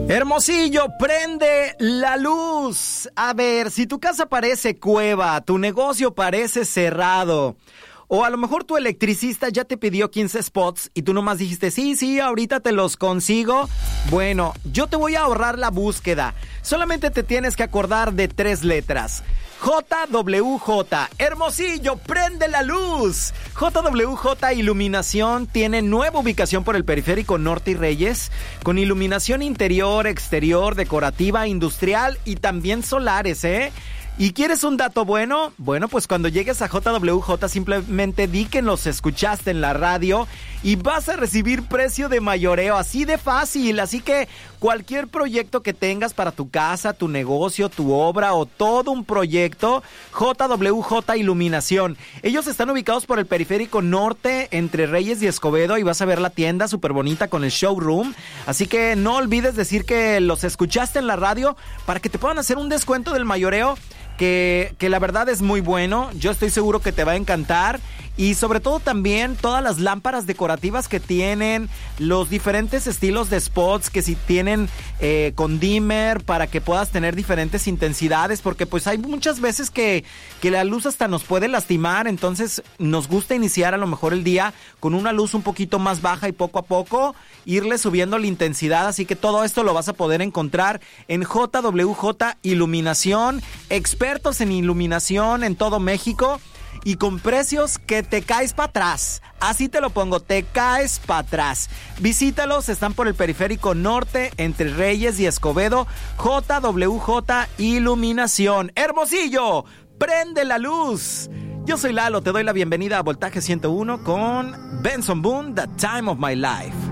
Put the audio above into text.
Hermosillo, prende la luz. A ver, si tu casa parece cueva, tu negocio parece cerrado, o a lo mejor tu electricista ya te pidió 15 spots y tú nomás dijiste, sí, ahorita te los consigo. Bueno, yo te voy a ahorrar la búsqueda. Solamente te tienes que acordar de 3 letras. JWJ, Hermosillo, prende la luz. JWJ Iluminación tiene nueva ubicación por el Periférico Norte y Reyes, con iluminación interior, exterior, decorativa, industrial y también solares, ¿Y quieres un dato bueno? Bueno, pues cuando llegues a JWJ simplemente di que nos escuchaste en la radio y vas a recibir precio de mayoreo, así de fácil. Así que cualquier proyecto que tengas para tu casa, tu negocio, tu obra o todo un proyecto, JWJ Iluminación. Ellos están ubicados por el Periférico Norte, entre Reyes y Escobedo, y vas a ver la tienda súper bonita con el showroom. Así que no olvides decir que los escuchaste en la radio para que te puedan hacer un descuento del mayoreo. Que la verdad es muy bueno, yo estoy seguro que te va a encantar. Y sobre todo también todas las lámparas decorativas que tienen, los diferentes estilos de spots que si tienen con dimmer para que puedas tener diferentes intensidades, porque pues hay muchas veces que la luz hasta nos puede lastimar. Entonces nos gusta iniciar a lo mejor el día con una luz un poquito más baja y poco a poco irle subiendo la intensidad. Así que todo esto lo vas a poder encontrar en JWJ Iluminación, expertos en iluminación en todo México y con precios que te caes para atrás. Así te lo pongo, te caes para atrás. Visítalos, están por el Periférico Norte, entre Reyes y Escobedo. JWJ Iluminación. Hermosillo, prende la luz. Yo soy Lalo, te doy la bienvenida a Voltaje 101 con Benson Boone, The Time of My Life.